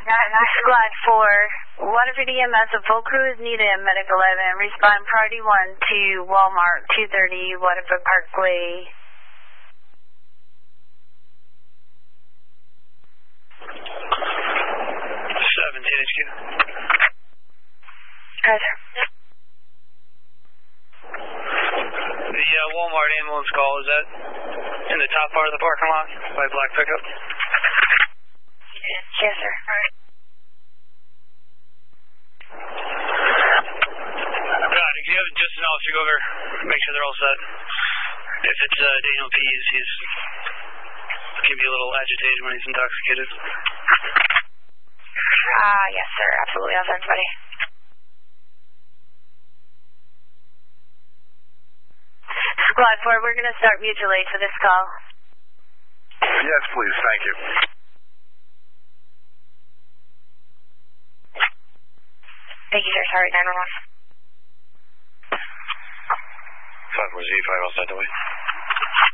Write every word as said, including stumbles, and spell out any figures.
Squad four, Waterford E M S, a full crew is needed at Medic eleven. Respond priority one to Walmart, two thirty Waterford Parkway. seventeen H Q. Hi, sir. The uh, Walmart ambulance call, is that in the top part of the parking lot by black pickup? Yes, sir. Got it. If you have just an officer, go over, make sure they're all set. If it's uh, Daniel P, he's, he's can be a little agitated when he's intoxicated. Ah, uh, yes, sir. Absolutely. I'll send somebody. Squad four, we're going to start mutual aid for this call. Yes, please. Thank you. Thank you, sir. Sorry, nine one one. five four Z, five outside the way.